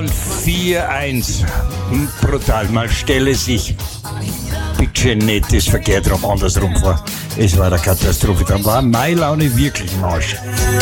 und 4-1. Brutal. Man stelle sich bitte nicht das verkehrt rum, andersrum vor. Es war eine Katastrophe. Dann war meine Laune wirklich im Arsch.